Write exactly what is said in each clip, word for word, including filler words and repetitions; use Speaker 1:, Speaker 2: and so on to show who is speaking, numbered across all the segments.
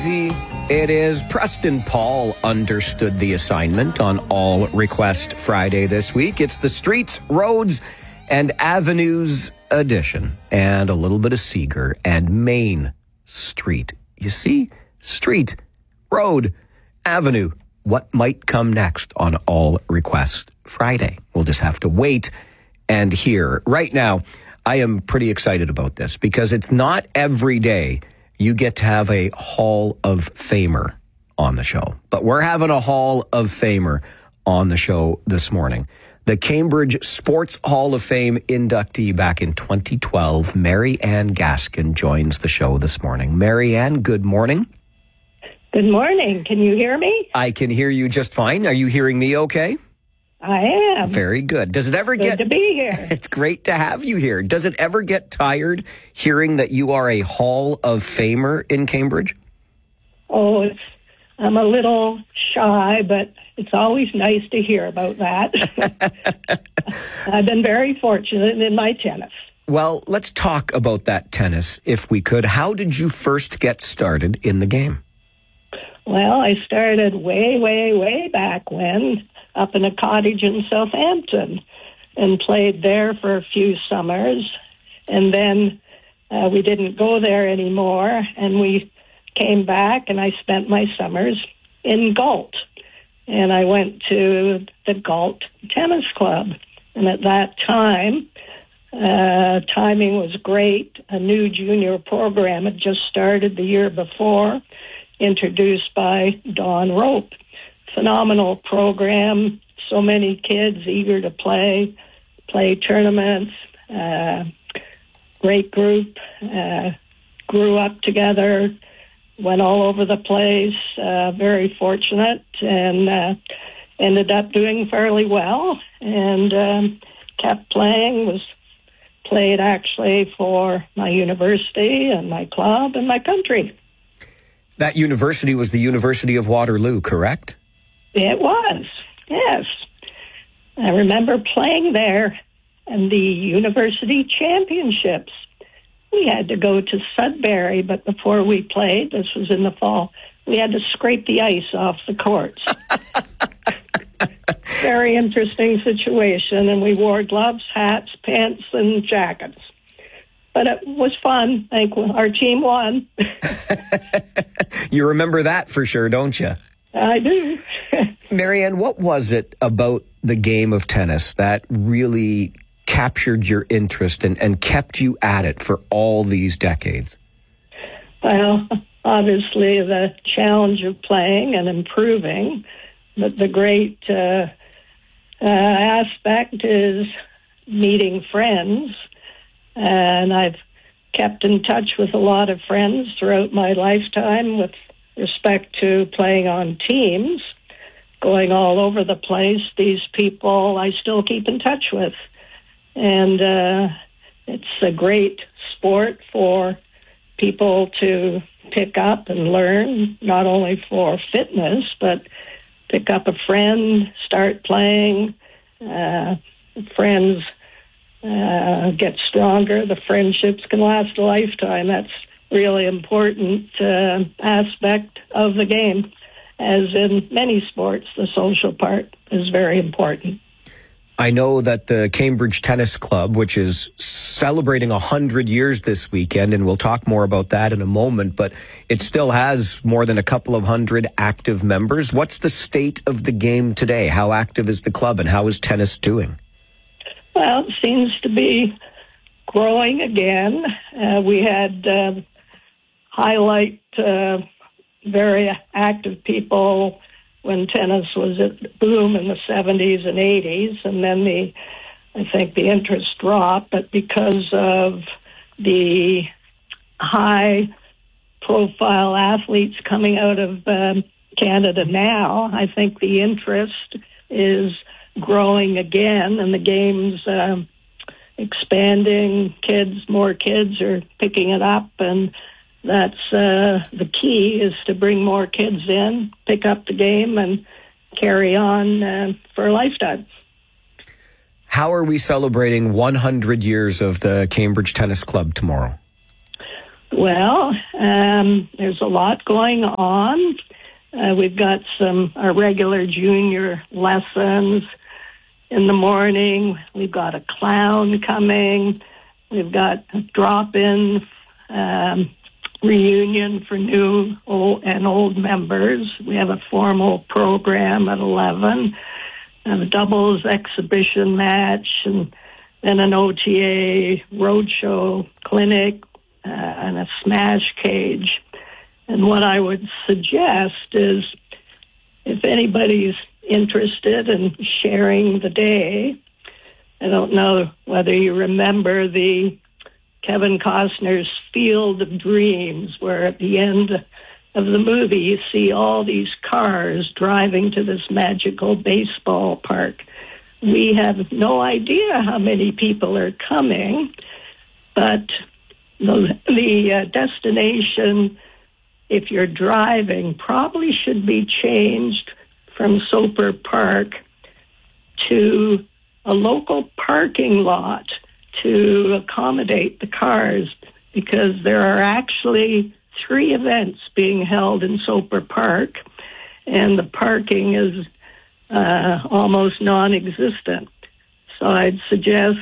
Speaker 1: easy it is. Preston Paul understood the assignment on All Request Friday this week. It's the Streets, Roads, and Avenues edition. And a little bit of Seeger and Main Street. You see? Street, road, avenue. What might come next on All Request Friday? We'll just have to wait and hear. Right now, I am pretty excited about this because it's not every day you get to have a Hall of Famer on the show. But we're having a Hall of Famer on the show this morning. The Cambridge Sports Hall of Fame inductee back in twenty twelve, Mary Ann Gaskin, joins the show this morning. Mary Ann, good morning.
Speaker 2: Good morning. Can you hear me?
Speaker 1: I can hear you just fine. Are you hearing me okay?
Speaker 2: I am.
Speaker 1: Very good. Does it ever
Speaker 2: good
Speaker 1: get...
Speaker 2: to be here.
Speaker 1: It's great to have you here. Does it ever get tired hearing that you are a Hall of Famer in Cambridge?
Speaker 2: Oh, it's, I'm a little shy, but it's always nice to hear about that. I've been very fortunate in my tennis.
Speaker 1: Well, let's talk about that tennis, if we could. How did you first get started in the game?
Speaker 2: Well, I started way, way, way back when, up in a cottage in Southampton, and played there for a few summers. And then uh, we didn't go there anymore, and we came back, and I spent my summers in Galt. And I went to the Galt Tennis Club. And at that time, uh, timing was great. A new junior program had just started the year before, introduced by Don Rope. Phenomenal program. So many kids eager to play, play tournaments. Uh, great group. Uh, grew up together. Went all over the place. Uh, very fortunate, and uh, ended up doing fairly well. And um, kept playing. Was played actually for my university and my club and my country.
Speaker 1: That university was the University of Waterloo, correct?
Speaker 2: It was, yes. I remember playing there in the university championships. We had to go to Sudbury, but before we played, this was in the fall, we had to scrape the ice off the courts. Very interesting situation, and we wore gloves, hats, pants, and jackets. But it was fun. I think our team won.
Speaker 1: You remember that for sure, don't you?
Speaker 2: I do.
Speaker 1: Mary Ann, what was it about the game of tennis that really captured your interest and, and kept you at it for all these decades?
Speaker 2: Well, obviously the challenge of playing and improving, but the great uh, uh, aspect is meeting friends. And I've kept in touch with a lot of friends throughout my lifetime with respect to playing on teams, going all over the place. These people I still keep in touch with. And uh, it's a great sport for people to pick up and learn, not only for fitness, but pick up a friend, start playing, uh, friends Uh, get stronger. The friendships can last a lifetime. That's really important uh, aspect of the game. As in many sports, the social part is very important.
Speaker 1: I know that the Cambridge Tennis Club, which is celebrating one hundred years this weekend, and we'll talk more about that in a moment, but it still has more than a couple of hundred active members. What's the state of the game today? How active is the club, and how is tennis doing?
Speaker 2: Well, it seems to be growing again. Uh, we had uh, highlight uh, very active people when tennis was at boom in the seventies and eighties, and then the I think the interest dropped. But because of the high-profile athletes coming out of um, Canada now, I think the interest is growing again, and the game's uh, expanding. Kids, more kids are picking it up, and that's uh, the key is to bring more kids in, pick up the game, and carry on uh, for a lifetime.
Speaker 1: How are we celebrating one hundred years of the Cambridge Tennis Club tomorrow?
Speaker 2: Well, um, there's a lot going on. Uh, we've got some our regular junior lessons in the morning. We've got a clown coming. We've got a drop-in um, reunion for new old, and old members. We have a formal program at eleven, and a doubles exhibition match, and then an O T A roadshow clinic, uh, and a smash cage. And what I would suggest is, if anybody's interested in sharing the day, I don't know whether you remember the Kevin Costner's Field of Dreams, where at the end of the movie you see all these cars driving to this magical baseball park. We have no idea how many people are coming, but the, the uh, destination, if you're driving, probably should be changed from Soper Park to a local parking lot to accommodate the cars, because there are actually three events being held in Soper Park, and the parking is uh, almost non-existent. So I'd suggest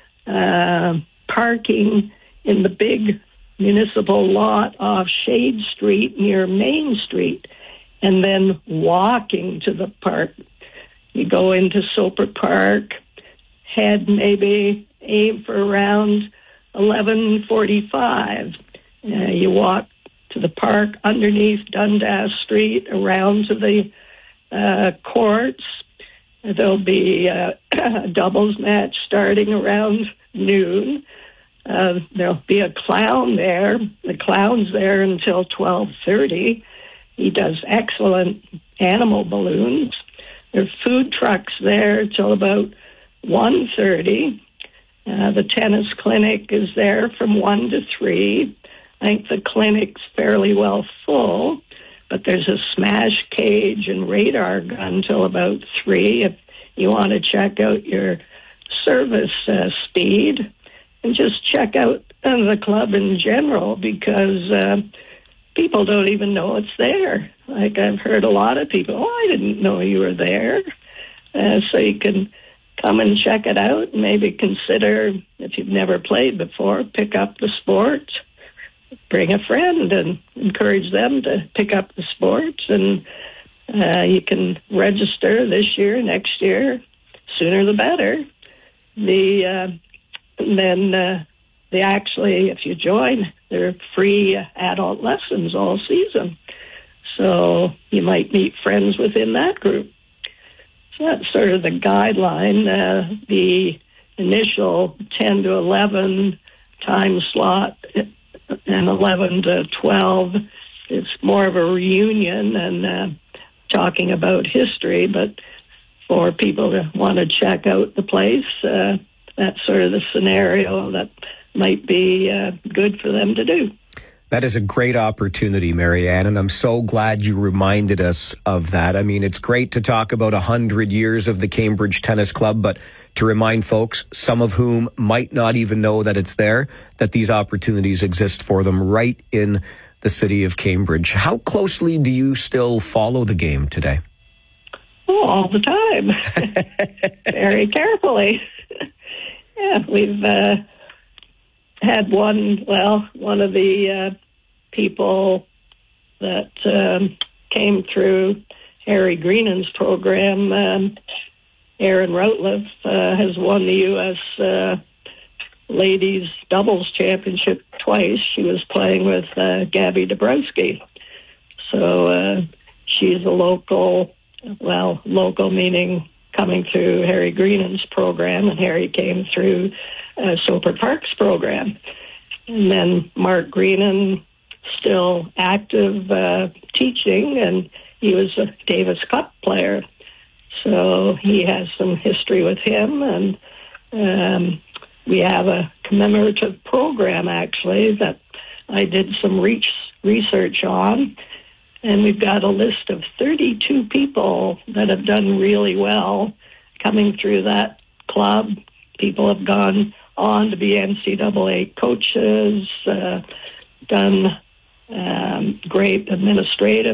Speaker 2: uh, parking in the big municipal lot off Shade Street near Main Street, and then walking to the park. You go into Soper Park, head maybe aim for around eleven forty-five. Uh, you walk to the park underneath Dundas Street, around to the uh, courts. There'll be uh, a doubles match starting around noon. Uh, there'll be a clown there. The clown's there until twelve thirty. He does excellent animal balloons. There are food trucks there till about one thirty. Uh, the tennis clinic is there from one to three. I think the clinic's fairly well full, but there's a smash cage and radar gun till about three if you want to check out your service uh, speed, and just check out uh, the club in general, because uh, people don't even know it's there. Like, I've heard a lot of people, oh, I didn't know you were there. Uh, so you can come and check it out, and maybe consider, if you've never played before, pick up the sport, bring a friend and encourage them to pick up the sport. And uh, you can register this year, next year, sooner the better. The uh, and then uh, they actually, if you join, they're free adult lessons all season. So you might meet friends within that group. So that's sort of the guideline. Uh, the initial ten to eleven time slot and eleven to twelve is more of a reunion and uh, talking about history, but for people to want to check out the place, uh, that's sort of the scenario that might be uh, good for them to do.
Speaker 1: That is a great opportunity, Marianne, and I'm so glad you reminded us of that. I mean, it's great to talk about one hundred years of the Cambridge Tennis Club, but to remind folks, some of whom might not even know that it's there, that these opportunities exist for them right in the city of Cambridge. How closely do you still follow the game today?
Speaker 2: Oh, all the time. Very carefully. Yeah, we've uh, had one, well, one of the uh, people that um, came through Harry Greenan's program, um, Erin Routliffe, uh, has won the U S uh, Ladies Doubles Championship twice. She was playing with uh, Gabby Dabrowski. So uh, she's a local, well, local meaning coming through Harry Greenan's program, and Harry came through uh, Soper Park's program. And then Mark Greenan, still active uh, teaching, and he was a Davis Cup player. So he has some history with him, and um, we have a commemorative program, actually, that I did some re- research on. And we've got a list of thirty-two people that have done really well coming through that club. People have gone on to be N C double A coaches, uh, done um, great administrative